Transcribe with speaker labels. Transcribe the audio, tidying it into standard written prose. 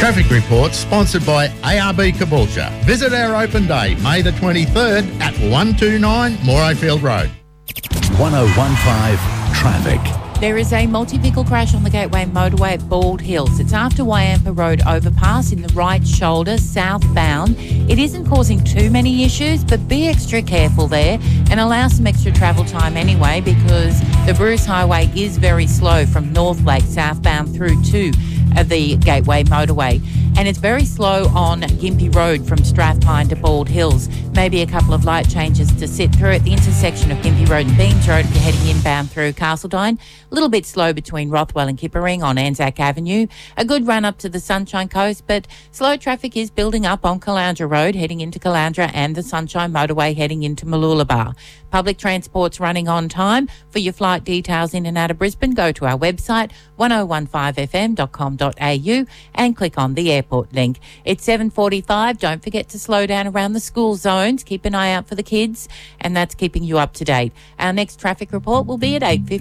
Speaker 1: Traffic report sponsored by ARB Caboolture. Visit our open day, May the 23rd at 129 Morayfield Road.
Speaker 2: 1015 Traffic.
Speaker 3: There is a multi-vehicle crash on the Gateway motorway at Bald Hills. It's after Wyampa Road overpass in the right shoulder, southbound. It isn't causing too many issues, but be extra careful there and allow some extra travel time anyway, because the Bruce Highway is very slow from North Lake southbound through to the Gateway motorway. And it's very slow on Gympie Road from Strathpine to Bald Hills. Maybe a couple of light changes to sit through at the intersection of Gympie Road and Beams Road if you're heading inbound through Castledine. A little bit slow between Rothwell and Kippering on Anzac Avenue. A good run up to the Sunshine Coast, but slow traffic is building up on Caloundra Road heading into Caloundra and the Sunshine Motorway heading into Mooloolaba. Public transport's running on time. For your flight details in and out of Brisbane, go to our website 1015fm.com.au and click on the airport link. It's 7:45. Don't forget to slow down around the school zones. Keep an eye out for the kids, and that's keeping you up to date. Our next traffic report will be at 8:50.